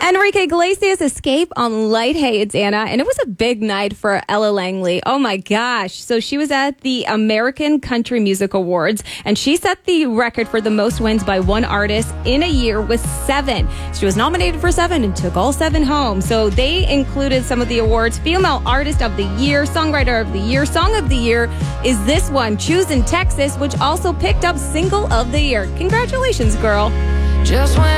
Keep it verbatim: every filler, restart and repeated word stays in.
Enrique Iglesias' Escape on Lightheads, Anna, and it was a big night for Ella Langley. Oh my gosh. So she was at the American Country Music Awards, and she set the record for the most wins by one artist in a year with seven. She was nominated for seven and took all seven home. So they included some of the awards. Female Artist of the Year, Songwriter of the Year, Song of the Year is this one, Choose in Texas, which also picked up Single of the Year. Congratulations, girl. Just when